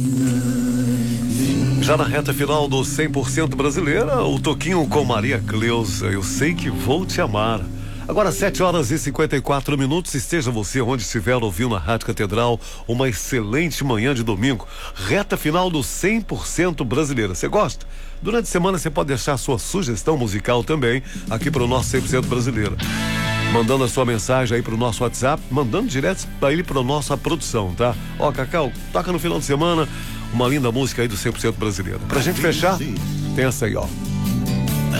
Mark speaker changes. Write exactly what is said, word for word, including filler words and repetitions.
Speaker 1: Já na reta final do cem por cento brasileira, o Toquinho com Maria Cleusa, Eu Sei Que Vou Te Amar. Agora sete horas e cinquenta e quatro minutos, esteja você onde estiver ouvindo a Rádio Catedral, uma excelente manhã de domingo, reta final do cem por cento brasileira. Você gosta? Durante a semana você pode deixar sua sugestão musical também aqui para o nosso cem por cento brasileira. Mandando a sua mensagem aí pro nosso WhatsApp, mandando direto aí pra nossa produção, tá? Ó, Cacau, toca no final de semana uma linda música aí do cem por cento brasileiro. Pra gente fechar, tem essa aí, ó.